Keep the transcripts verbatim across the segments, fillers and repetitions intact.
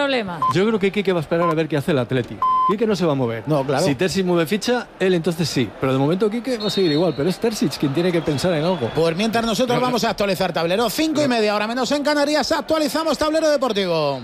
problema. Yo creo que Quique va a esperar a ver qué hace el Atleti. Quique no se va a mover. No, claro. Si Terzic mueve ficha, él entonces sí. Pero de momento Quique va a seguir igual. Pero es Terzic quien tiene que pensar en algo. Pues mientras nosotros pero, vamos a actualizar tablero. Cinco y media, ahora menos en Canarias. Actualizamos tablero deportivo.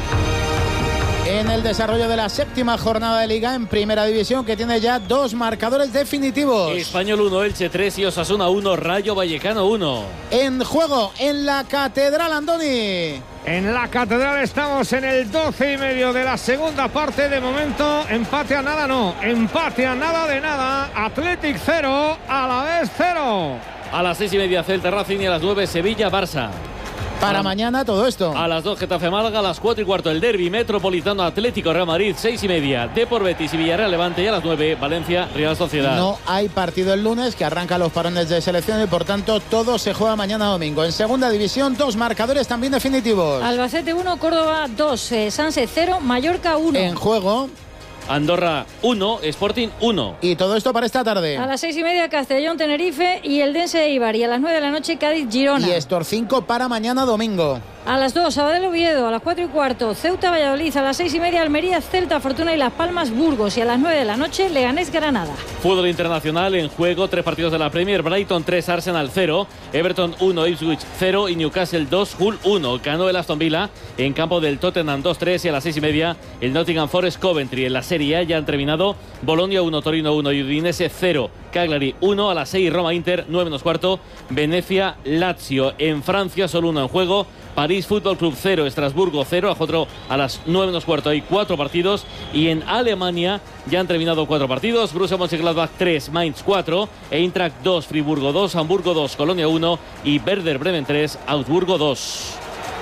En el desarrollo de la séptima jornada de Liga en Primera División, que tiene ya dos marcadores definitivos. Español uno, Elche tres y Osasuna uno, Rayo Vallecano uno. En juego, en la Catedral, Andoni. En la Catedral estamos en el doce y medio de la segunda parte. De momento, empate a nada no. Empate a nada de nada. Athletic cero, a la vez cero. A las seis y media Celta Racing y a las nueve Sevilla Barça. Para a mañana todo esto. A las dos Getafe Málaga, a las cuatro y cuarto el derbi Metropolitano Atlético Real Madrid, seis y media Depor Betis y Villarreal Levante, y a las nueve Valencia Real Sociedad. No hay partido el lunes, que arranca los parones de selección, y por tanto todo se juega mañana domingo. En segunda división, dos marcadores también definitivos. Albacete uno, Córdoba dos, eh, Sanse cero, Mallorca uno. En juego, Andorra uno, Sporting uno. y todo esto para esta tarde. A las seis y media Castellón Tenerife y el Dense de Eibar, y a las nueve de la noche Cádiz Girona. Y estos cinco para mañana domingo. A las dos, Sabadell Oviedo, a las cuatro y cuarto, Ceuta Valladolid, a las seis y media, Almería, Celta, Fortuna y Las Palmas, Burgos, y a las nueve de la noche, Leganés, Granada. Fútbol internacional en juego, tres partidos de la Premier, Brighton tres, Arsenal cero, Everton uno, Ipswich cero y Newcastle dos, Hull uno. Ganó el Aston Villa en campo del Tottenham dos tres, y a las seis y media el Nottingham Forest Coventry. En la Serie A ya han terminado Bolonia uno, Torino uno y Udinese cero, Cagliari uno. A las seis Roma Inter, nueve menos cuarto, Venecia Lazio. En Francia solo uno en juego, París Fútbol Club cero, Estrasburgo cero. A otro a las nueve menos cuarto hay cuatro partidos. Y en Alemania ya han terminado cuatro partidos. Borussia Mönchengladbach tres, Mainz cuatro, Eintracht dos, Friburgo dos, Hamburgo dos, Colonia uno y Werder Bremen tres, Augsburgo dos.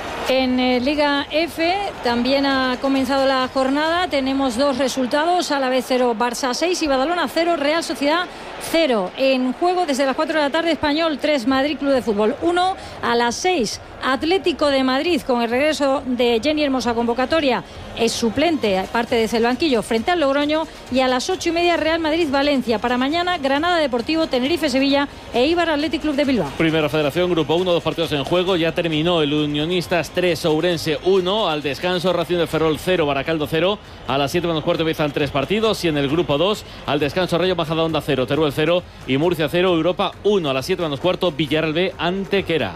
En eh, Liga F también ha comenzado la jornada. Tenemos dos resultados: Alavés cero, Barça seis y Badalona cero, Real Sociedad cero. En juego desde las cuatro de la tarde, Español tres, Madrid Club de Fútbol uno. A las seis, Atlético de Madrid, con el regreso de Jenny Hermosa, convocatoria, es suplente, parte desde el banquillo, frente al Logroño. Y a las ocho y media, Real Madrid-Valencia. Para mañana, Granada Deportivo, Tenerife-Sevilla e Eibar Athletic Club de Bilbao. Primera Federación, Grupo uno, dos partidos en juego. Ya terminó el Unionistas tres, Ourense uno. Al descanso, Racing de Ferrol cero, Baracaldo cero. A las siete menos cuarto empiezan tres partidos. Y en el Grupo dos, al descanso, Rayo Majadahonda cero, Teruel cero y Murcia cero, Europa uno. A las siete menos cuarto, Villarreal B, Antequera.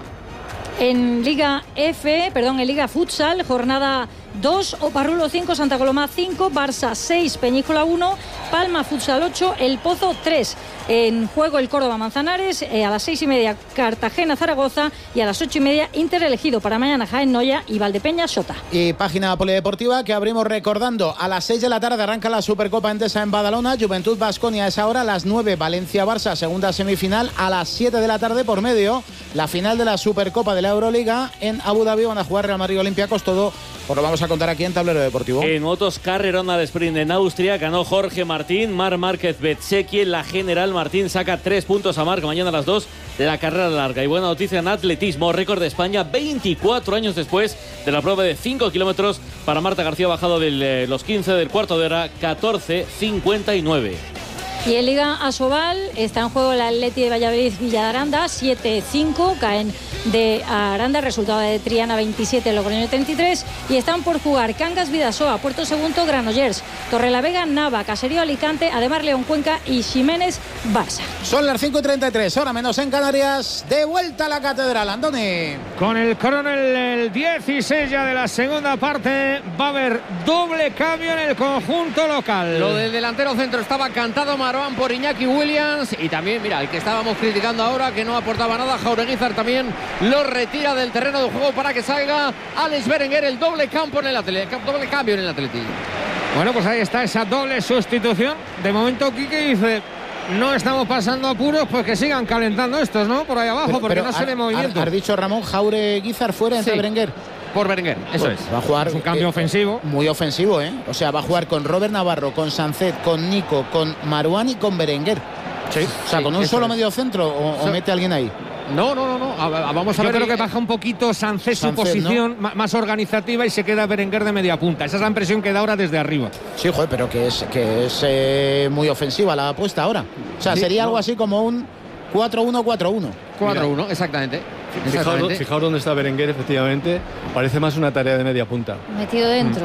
En Liga F, perdón, en Liga Futsal, jornada dos, Oparrulo cinco, Santa Coloma cinco, Barça seis, Peñíscola uno, Palma Futsal ocho, El Pozo tres. En juego el Córdoba Manzanares, eh, a las seis y media Cartagena Zaragoza y a las ocho y media Inter elegido. Para mañana Jaén Noya y Valdepeñas Sota. Y página polideportiva que abrimos recordando: a las seis de la tarde arranca la Supercopa Endesa en Badalona, Juventud Baskonia es ahora, a las nueve Valencia Barça, segunda semifinal. A las siete de la tarde por medio la final de la Supercopa de la Euroliga en Abu Dhabi. Van a jugar Real Madrid Olympiacos. Todo pues lo vamos a contar aquí en Tablero Deportivo. En motos, carrerona de sprint en Austria, ganó Jorge Martín, Marc Márquez Betsecchi. En la general, Martín saca tres puntos a Marc. Mañana a las dos, la carrera larga. Y buena noticia en atletismo, récord de España veinticuatro años después de la prueba de cinco kilómetros para Marta García, bajado de eh, los quince del cuarto de hora, catorce cincuenta y nueve. Y en Liga Asobal está en juego el Atleti de Valladolid Villa de Aranda, siete cinco, caen de Aranda, resultado de Triana veintisiete, Logroño treinta y tres, y están por jugar Cangas Vidasoa, Puerto Segundo, Granollers, Torrelavega, Nava, Caserío Alicante, Ademar León Cuenca y Ximénez Barça. Son las cinco y treinta y tres, hora menos en Canarias. De vuelta a la Catedral, Andoni. Con el coronel el dieciséis ya de la segunda parte, va a haber doble cambio en el conjunto local. Lo del delantero centro estaba cantado, Marwan, por Iñaki Williams, y también, mira, el que estábamos criticando ahora, que no aportaba nada, Jaureguizar, también lo retira del terreno de juego para que salga Alex Berenguer. El doble campo en el Atleti, doble cambio en el Atleti. Bueno, pues ahí está esa doble sustitución. De momento Quique dice: no estamos pasando apuros, pues que sigan calentando estos, ¿no? Por ahí abajo, pero, porque pero no se ve movimiento. Has dicho, Ramón, Jaureguizar fuera entre sí. Berenguer. Por Berenguer, eso pues es. Va a jugar, es un cambio eh, ofensivo. Muy ofensivo, ¿eh? O sea, va a jugar con Robert Navarro, con Sancet, con Nico, con Marwan y con Berenguer. Sí. O sea, sí, con un solo es. medio centro o, o mete a alguien ahí. No, no, no, no. A, a, vamos a Yo ver. creo que baja un poquito Sancet su posición, ¿no?, más organizativa, y se queda Berenguer de media punta. Esa es la impresión que da ahora desde arriba. Sí, joder, pero que es, que es eh, muy ofensiva la apuesta ahora. O sea, sí, sería no. algo así como un cuatro uno cuatro uno. cuatro uno, exactamente. Fijaos, fijaos dónde está Berenguer, efectivamente. Parece más una tarea de media punta. Metido dentro.